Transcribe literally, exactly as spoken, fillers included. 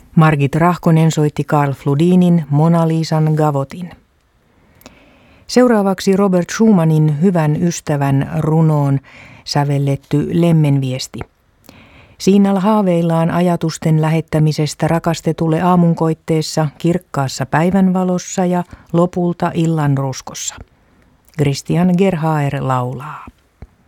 Margit Rahkonen soitti Carl Flodinin Mona Lisan gavotin. Seuraavaksi Robert Schumannin Hyvän ystävän runoon sävelletty Lemmenviesti. Siinä haaveillaan ajatusten lähettämisestä rakastetulle aamunkoitteessa, kirkkaassa päivänvalossa ja lopulta illan ruskossa. Christian Gerhaer laulaa.